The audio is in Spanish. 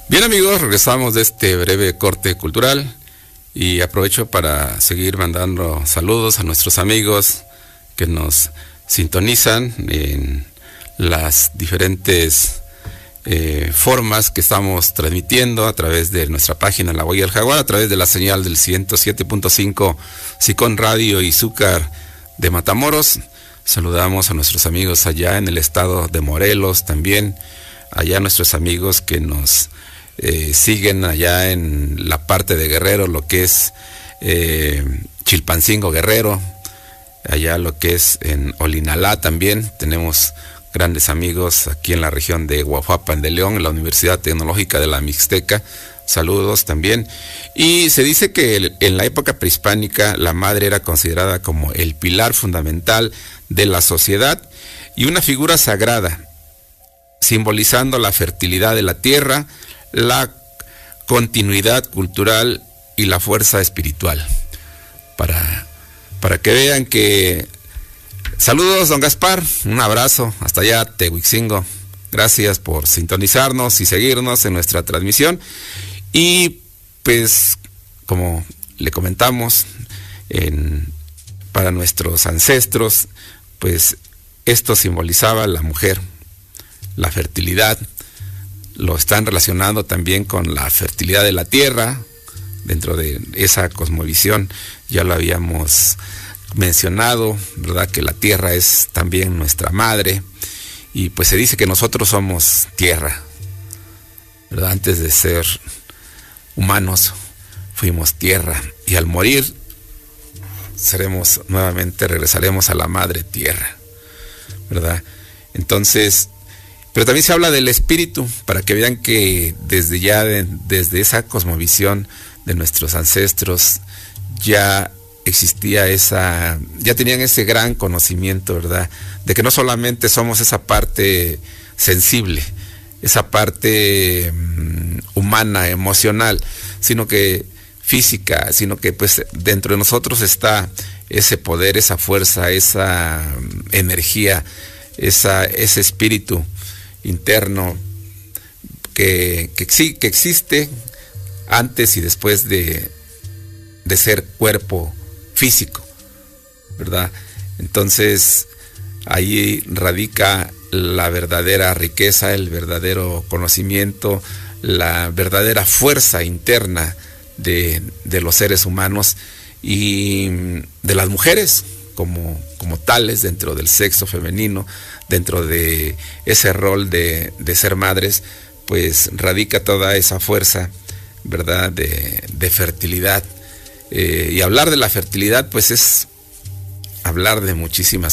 Bien amigos, regresamos de este breve corte cultural y aprovecho para seguir mandando saludos a nuestros amigos que nos sintonizan en las diferentes formas que estamos transmitiendo a través de nuestra página La Huella del Jaguar, a través de la señal del 107.5 Sicón Radio y Zúcar de Matamoros. Saludamos a nuestros amigos allá en el estado de Morelos también, allá nuestros amigos que nos siguen allá en la parte de Guerrero, lo que es Chilpancingo Guerrero, allá lo que es en Olinalá también. Tenemos grandes amigos aquí en la región de Guajuapan de León, en la Universidad Tecnológica de la Mixteca. Saludos también. Y se dice que en la época prehispánica la madre era considerada como el pilar fundamental de la sociedad y una figura sagrada, simbolizando la fertilidad de la tierra, la continuidad cultural y la fuerza espiritual. Para que vean que... Saludos, don Gaspar, un abrazo, hasta allá, Tehuixingo. Gracias por sintonizarnos y seguirnos en nuestra transmisión. Y pues, como le comentamos, para nuestros ancestros, pues esto simbolizaba la mujer, la fertilidad. Lo están relacionando también con la fertilidad de la tierra. Dentro de esa cosmovisión ya lo habíamos mencionado, ¿verdad? Que la tierra es también nuestra madre. Y pues se dice que nosotros somos tierra, ¿verdad? Antes de ser humanos fuimos tierra. Y al morir regresaremos a la madre tierra, ¿verdad? Entonces... Pero también se habla del espíritu, para que vean que desde esa cosmovisión de nuestros ancestros ya existía ya tenían ese gran conocimiento, ¿verdad? De que no solamente somos esa parte sensible, esa parte humana, emocional, sino que física, sino que pues dentro de nosotros está ese poder, esa fuerza, esa energía, ese espíritu interno que existe antes y después de ser cuerpo físico, ¿verdad? Entonces ahí radica la verdadera riqueza, el verdadero conocimiento, la verdadera fuerza interna de los seres humanos y de las mujeres como tales dentro del sexo femenino, dentro de ese rol de ser madres, pues radica toda esa fuerza, ¿verdad? De fertilidad. Y hablar de la fertilidad, pues es hablar de muchísimas